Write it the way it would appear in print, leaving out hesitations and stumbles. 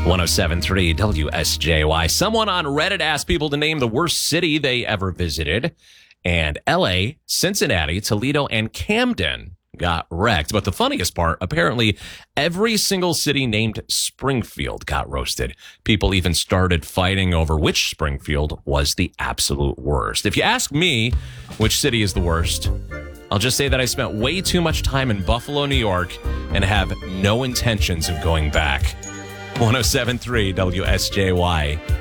107.3 WSJY. Someone on Reddit asked people to name the worst city they ever visited. And LA, Cincinnati, Toledo, and Camden got wrecked. But the funniest part, apparently every single city named Springfield got roasted. People even started fighting over which Springfield was the absolute worst. If you ask me which city is the worst, I'll just say that I spent way too much time in Buffalo, New York, and have no intentions of going back. 107.3 WSJY.